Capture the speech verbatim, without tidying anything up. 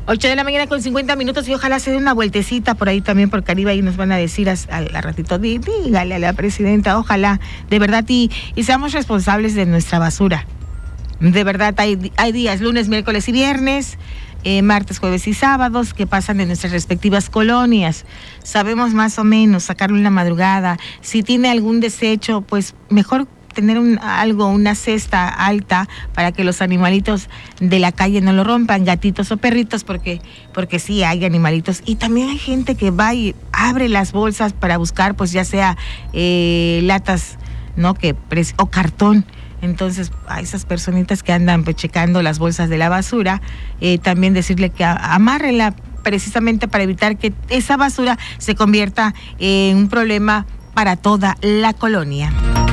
ocho de la mañana con cincuenta minutos y ojalá se dé una vueltecita por ahí también por Caribe y nos van a decir al a, a ratito, dí, dígale a la presidenta, ojalá, de verdad, y, y seamos responsables de nuestra basura. De verdad, hay, hay días, lunes, miércoles y viernes, eh, martes, jueves y sábados, que pasan en nuestras respectivas colonias. Sabemos más o menos sacarlo en la madrugada. Si tiene algún desecho, pues mejor tener un, algo, una cesta alta para que los animalitos de la calle no lo rompan, gatitos o perritos, porque, porque sí hay animalitos. Y también hay gente que va y abre las bolsas para buscar, pues ya sea eh, latas, ¿no? que o cartón. Entonces, a esas personitas que andan pues, checando las bolsas de la basura, eh, también decirle que amárrenla precisamente para evitar que esa basura se convierta en un problema para toda la colonia.